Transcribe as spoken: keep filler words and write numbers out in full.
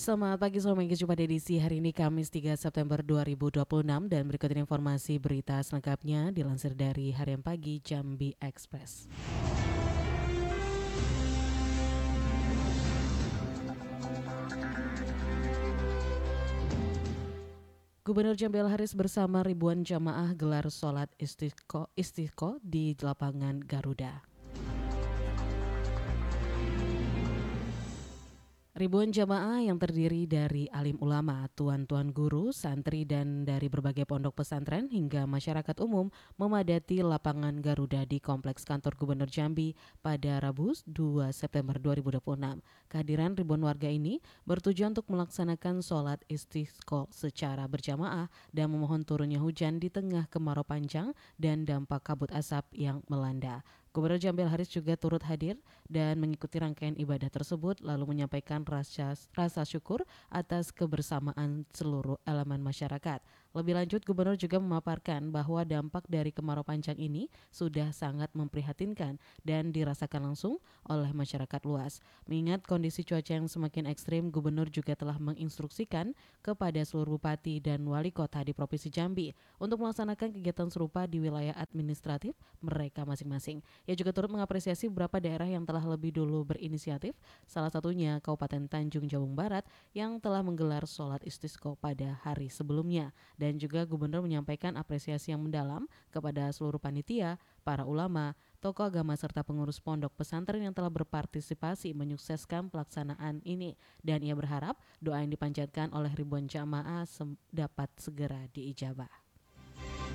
Selamat pagi, selamat berjumpa di edisi hari ini Kamis tiga September dua ribu dua puluh enam dan berikut ini informasi berita selengkapnya dilansir dari Harian Pagi Jambi Express. Gubernur Jambi Haris bersama ribuan jamaah gelar sholat istiqo, istiqo di lapangan Garuda. Ribuan jamaah yang terdiri dari alim ulama, tuan-tuan guru, santri, dan dari berbagai pondok pesantren hingga masyarakat umum memadati lapangan Garuda di Kompleks Kantor Gubernur Jambi pada Rabu dua September dua ribu dua puluh enam. Kehadiran ribuan warga ini bertujuan untuk melaksanakan sholat istisqa secara berjamaah dan memohon turunnya hujan di tengah kemarau panjang dan dampak kabut asap yang melanda. Gubernur Jambi Haris juga turut hadir dan mengikuti rangkaian ibadah tersebut lalu menyampaikan rasa, rasa syukur atas kebersamaan seluruh elemen masyarakat. Lebih lanjut, Gubernur juga memaparkan bahwa dampak dari kemarau panjang ini sudah sangat memprihatinkan dan dirasakan langsung oleh masyarakat luas. Mengingat kondisi cuaca yang semakin ekstrim, Gubernur juga telah menginstruksikan kepada seluruh bupati dan wali kota di Provinsi Jambi untuk melaksanakan kegiatan serupa di wilayah administratif mereka masing-masing. Ia juga turut mengapresiasi beberapa daerah yang telah lebih dulu berinisiatif, salah satunya Kabupaten Tanjung Jabung Barat yang telah menggelar sholat istisqa pada hari sebelumnya. Dan juga Gubernur menyampaikan apresiasi yang mendalam kepada seluruh panitia, para ulama, tokoh agama serta pengurus pondok pesantren yang telah berpartisipasi menyukseskan pelaksanaan ini. Dan ia berharap doa yang dipanjatkan oleh ribuan jamaah dapat segera diijabah.